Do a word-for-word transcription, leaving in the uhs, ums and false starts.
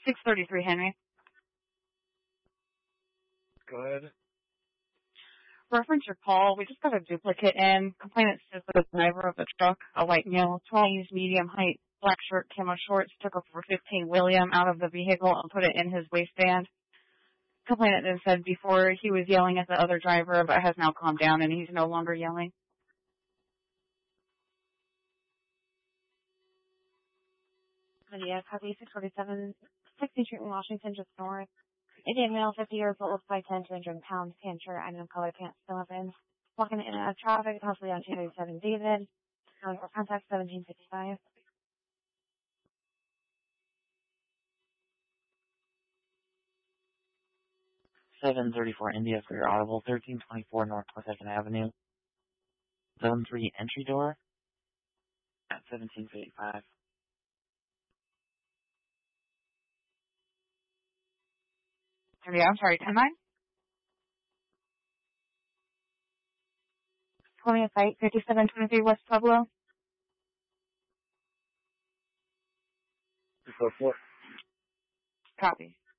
six thirty-three Henry. Go ahead. Reference your call. We just got a duplicate in. Complainant says that the driver of the truck, a white male, twenties, medium height, black shirt, camo shorts, took a four fifteen William out of the vehicle and put it in his waistband. Complainant then said before he was yelling at the other driver, but has now calmed down and he's no longer yelling. Lydia, copy six forty-seven, sixteenth Street in Washington, just north. Indian male, fifty years old, five ten, two hundred pounds, tan shirt, item color, pants, still open. Walking in and out of traffic, possibly on two thirty-seven David. Um, or contact seventeen fifty-five. seven thirty-four India for your audible, thirteen twenty-four North second Avenue. Zone three entry door at seventeen fifty-five. Yeah, I'm sorry, ten nine? twentieth site, fifty-seven twenty-three West Pueblo. Go for it. Copy.